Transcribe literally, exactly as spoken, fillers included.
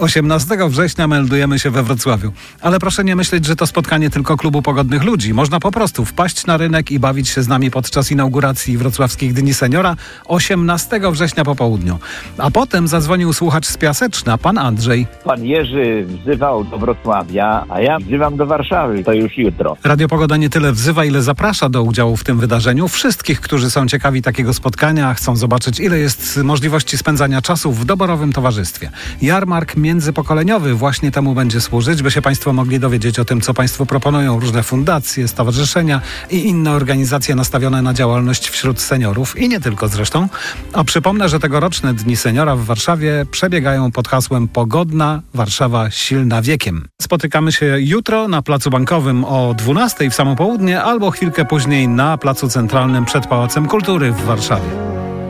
osiemnastego września meldujemy się we Wrocławiu. Ale proszę nie myśleć, że to spotkanie tylko klubu pogodnych ludzi. Można po prostu wpaść na rynek i bawić się z nami podczas inauguracji Wrocławskich Dni Seniora osiemnastego września po południu. A potem zadzwonił słuchacz z Piaseczna, pan Andrzej. Pan Jerzy wzywał do Wrocławia, a ja wzywam do Warszawy. To już jutro. Radio Pogoda nie tyle wzywa, ile zaprasza do udziału w tym wydarzeniu wszystkich, którzy są ciekawi takiego spotkania, a chcą zobaczyć, ile jest możliwości spędzania czasu w doborowym towarzystwie. Jarmark międzypokoleniowy właśnie temu będzie służyć, by się państwo mogli dowiedzieć o tym, co państwo proponują różne fundacje, stowarzyszenia i inne organizacje nastawione na działalność wśród seniorów i nie tylko zresztą. A przypomnę, że tegoroczne Dni Seniora w Warszawie przebiegają pod hasłem Pogodna Warszawa silna wiekiem. Spotykamy się jutro na Placu Bankowym o dwunastej w samo południe albo chwilkę później na Placu Centralnym przed Pałacem Kultury w Warszawie.